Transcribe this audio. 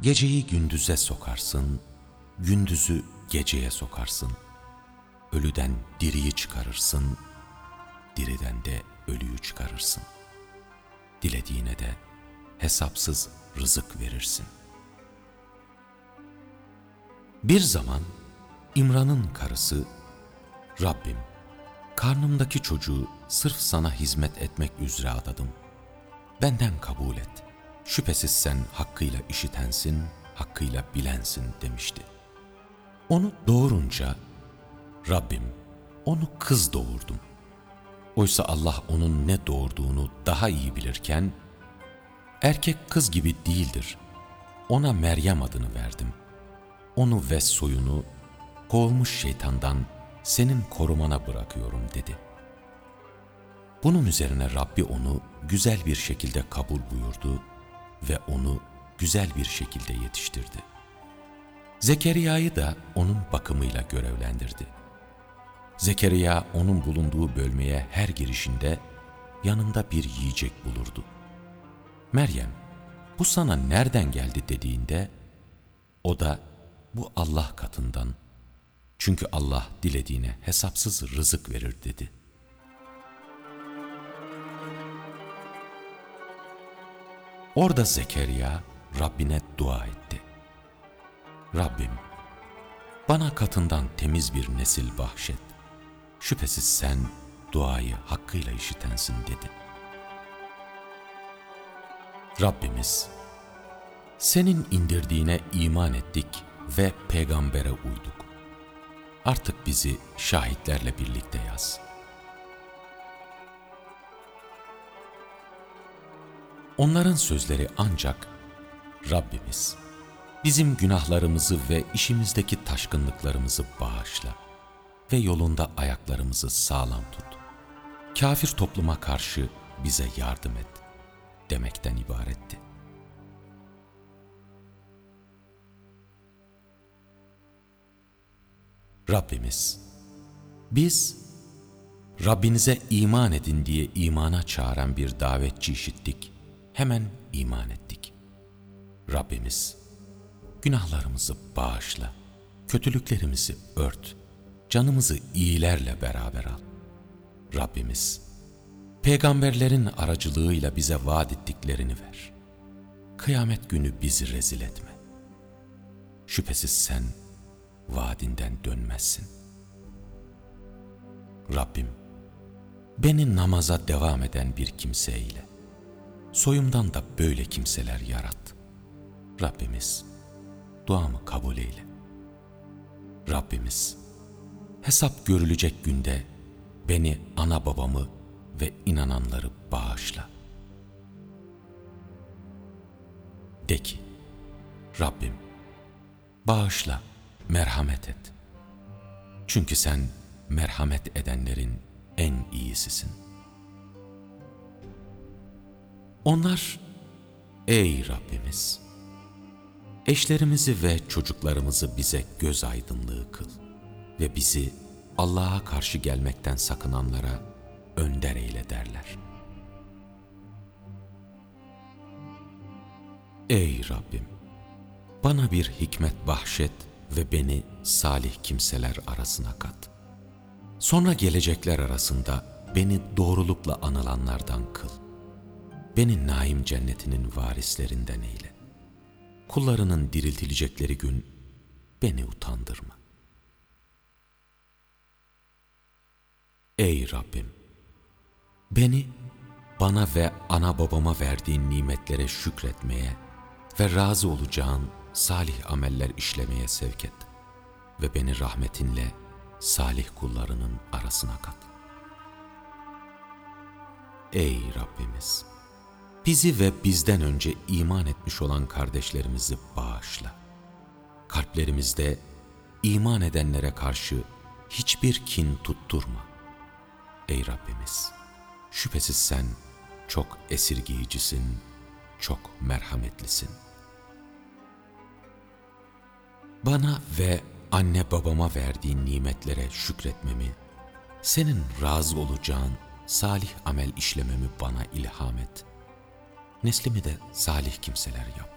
Geceyi gündüze sokarsın, gündüzü geceye sokarsın. Ölüden diriyi çıkarırsın, diriden de ölüyü çıkarırsın. Dilediğine de hesapsız rızık verirsin. Bir zaman İmran'ın karısı, Rabbim, karnımdaki çocuğu sırf sana hizmet etmek üzere adadım. Benden kabul et. Şüphesiz sen hakkıyla işitensin, hakkıyla bilensin demişti. Onu doğurunca, Rabbim, onu kız doğurdum. Oysa Allah onun ne doğurduğunu daha iyi bilirken, erkek kız gibi değildir. Ona Meryem adını verdim. Onu ve soyunu kovulmuş şeytandan senin korumana bırakıyorum dedi. Bunun üzerine Rabbi onu güzel bir şekilde kabul buyurdu ve onu güzel bir şekilde yetiştirdi. Zekeriya'yı da onun bakımıyla görevlendirdi. Zekeriya onun bulunduğu bölmeye her girişinde yanında bir yiyecek bulurdu. Meryem, bu sana nereden geldi dediğinde, o da bu Allah katından, çünkü Allah dilediğine hesapsız rızık verir dedi. Orada Zekeriya Rabbine dua etti. Rabbim, bana katından temiz bir nesil bahşet. Şüphesiz sen duayı hakkıyla işitensin dedi. Rabbimiz, senin indirdiğine iman ettik ve peygambere uyduk. Artık bizi şahitlerle birlikte yaz. Onların sözleri ancak, Rabbimiz, bizim günahlarımızı ve işimizdeki taşkınlıklarımızı bağışla ve yolunda ayaklarımızı sağlam tut. Kafir topluma karşı bize yardım et demekten ibaretti. Rabbimiz, biz Rabbinize iman edin diye imana çağıran bir davetçi işittik, hemen iman ettik. Rabbimiz, günahlarımızı bağışla, kötülüklerimizi ört, canımızı iyilerle beraber al. Rabbimiz, peygamberlerin aracılığıyla bize vaat ettiklerini ver. Kıyamet günü bizi rezil etme. Şüphesiz sen vaadinden dönmezsin. Rabbim, beni namaza devam eden bir kimse eyle. Soyumdan da böyle kimseler yarat. Rabbimiz, duamı kabul eyle. Rabbimiz, hesap görülecek günde beni, ana babamı ve inananları bağışla. De ki, Rabbim, bağışla, merhamet et. Çünkü sen merhamet edenlerin en iyisisin. Onlar, ey Rabbimiz, eşlerimizi ve çocuklarımızı bize göz aydınlığı kıl ve bizi Allah'a karşı gelmekten sakınanlara önder eyle derler. Ey Rabbim, bana bir hikmet bahşet ve beni salih kimseler arasına kat. Sonra gelecekler arasında beni doğrulukla anılanlardan kıl. Beni naim cennetinin varislerinden eyle. Kullarının diriltilecekleri gün beni utandırma. Ey Rabbim, beni bana ve ana babama verdiğin nimetlere şükretmeye ve razı olacağın salih ameller işlemeye sevk et ve beni rahmetinle salih kullarının arasına kat. Ey Rabbimiz, bizi ve bizden önce iman etmiş olan kardeşlerimizi bağışla. Kalplerimizde iman edenlere karşı hiçbir kin tutturma. Ey Rabbimiz, şüphesiz sen çok esirgeyicisin, çok merhametlisin. Bana ve anne babama verdiğin nimetlere şükretmemi, senin razı olacağın salih amel işlememi bana ilham et. Neslimi de salih kimseler yap.